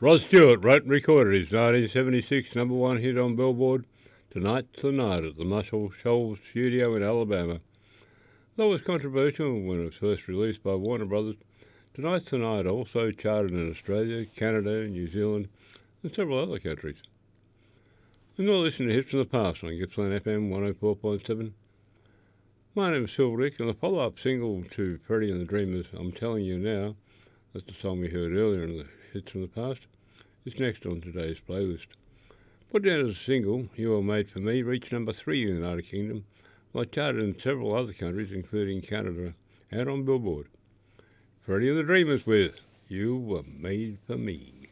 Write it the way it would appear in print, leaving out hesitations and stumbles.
Rod Stewart wrote and recorded his 1976 number one hit on Billboard, Tonight's the Night, at the Muscle Shoals studio in Alabama. Though it was controversial when it was first released by Warner Brothers, Tonight's the Night also charted in Australia, Canada, New Zealand, and several other countries. And you're listening to Hits from the Past on Gippsland FM 104.7. My name is Phil Rick, and the follow-up single to Freddie and the Dreamers, I'm Telling You Now, that's the song we heard earlier in the Hits from the Past, is next on today's playlist. Put down as a single, You Were Made For Me reached number 3 in the United Kingdom, while charted in several other countries, including Canada, out on Billboard. Freddie and the Dreamers with You Were Made For Me.